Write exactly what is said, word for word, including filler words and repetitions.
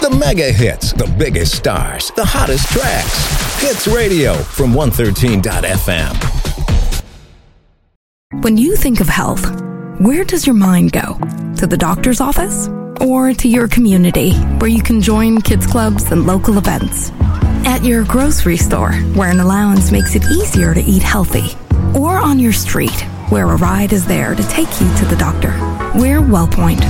The mega hits, the biggest stars, the hottest tracks. Hits Radio from one thirteen dot f m. When you think of health, where does your mind go? To the doctor's office? Or to your community, where you can join kids clubs and local events? At your grocery store, where an allowance makes it easier to eat healthy? Or on your street, where a ride is there to take you to the doctor? We're WellPoint,